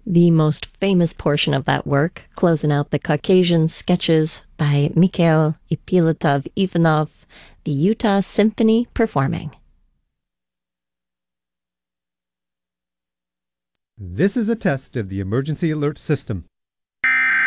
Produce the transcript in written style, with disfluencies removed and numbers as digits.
The most famous portion of that work, closing out the Caucasian sketches by Mikhail Ippolitov-Ivanov, the Utah Symphony performing. This is a test of the emergency alert system.